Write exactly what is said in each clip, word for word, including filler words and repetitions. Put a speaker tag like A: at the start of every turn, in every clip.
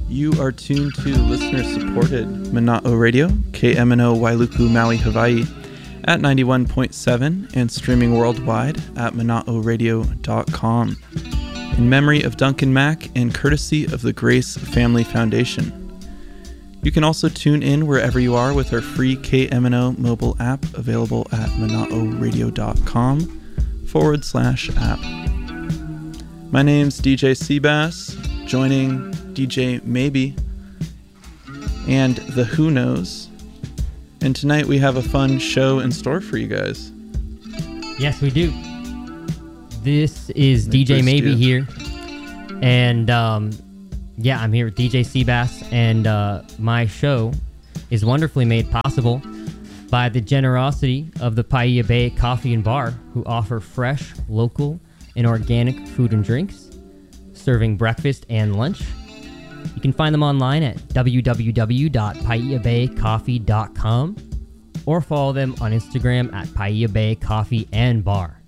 A: You are tuned to listener-supported Mana'o Radio, K M N O Wailuku, Maui, Hawaii, at ninety-one point seven and streaming worldwide at mana'o radio dot com. In memory of Duncan Mack and courtesy of the Grace Family Foundation. You can also tune in wherever you are with our free K M N O mobile app available at mana'o radio dot com forward slash app. My name's D J Seabass, joining D J Maybe and the Who Knows. And tonight we have a fun show in store for you guys.
B: Yes, we do. This is
A: Like
B: D J
A: Bruce
B: Maybe
A: do.
B: here. And um, yeah, I'm here with D J Seabass. And uh, my show is wonderfully made possible by the generosity of the Paia Bay Coffee and Bar, who offer fresh, local, and organic food and drinks, serving breakfast and lunch. You can find them online at w w w dot paia bay coffee dot com or follow them on Instagram at Paia Bay Coffee and Bar.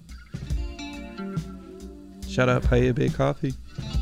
A: Shout out Paia Bay Coffee.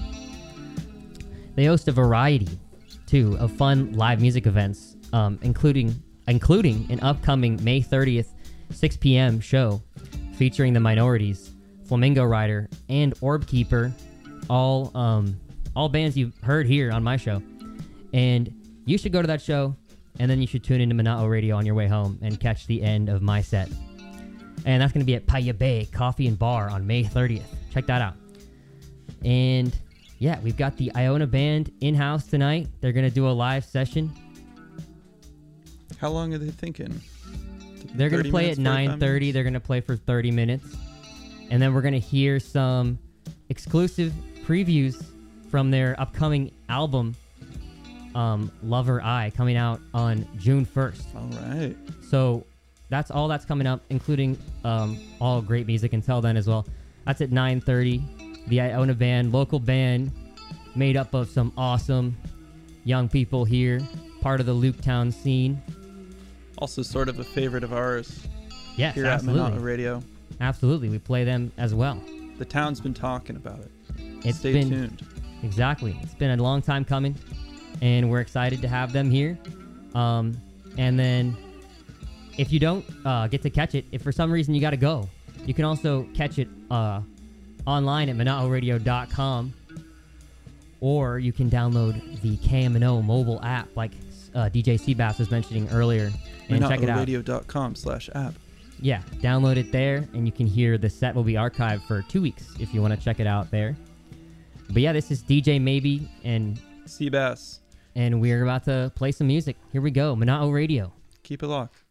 B: They host a variety, too, of fun live music events, um, including including an upcoming May thirtieth, six p.m. show featuring the Minorities, Flamingo Rider, and Orb Keeper, all um, all bands you've heard here on my show. And you should go to that show, and then you should tune into Mana'o Radio on your way home and catch the end of my set. And that's going to be at Paia Bay Coffee and Bar on May thirtieth. Check that out. And yeah, we've got the Iona Band in-house tonight. They're going to do a live session.
A: How long are they thinking?
B: They're going to
A: thirty
B: play
A: minutes,
B: at
A: forty-five
B: nine thirty.
A: minutes?
B: They're going to play for thirty minutes. And then we're going to hear some exclusive previews from their upcoming album, um, Lover Eye, coming out on June first.
A: All right.
B: So that's all that's coming up, including um, all great music until then as well. That's at nine thirty. The Iona Band, local band, made up of some awesome young people here, part of the Luketown scene.
A: Also sort of a favorite of ours
B: Yes,
A: here at
B: absolutely.
A: Mana'o Radio.
B: Absolutely, we play them as well.
A: The town's been talking about it.
B: It's
A: Stay
B: been,
A: tuned.
B: Exactly. It's been a long time coming, and we're excited to have them here. Um, and then if you don't uh, get to catch it, if for some reason you got to go, you can also catch it uh, online at mana'o radio dot com, or you can download the K M N O mobile app like uh, D J Seabass was mentioning earlier, and check it out.
A: mana'o radio dot com slash app.
B: Yeah, download it there, and you can hear the set will be archived for two weeks if you want to check it out there. But yeah, this is D J Maybe, and
A: Seabass.
B: and we're about to play some music. Here we go, Mana'o Radio.
A: Keep it locked.